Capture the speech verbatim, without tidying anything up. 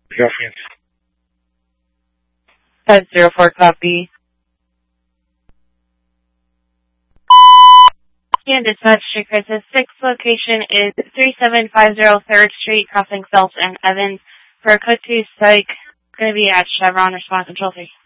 Yes. five zero four, copy. And dispatch to Crisis six, location is three seven five zero third Street, crossing Phelps and Evans. For a code two psych, going to be at Chevron, response control three.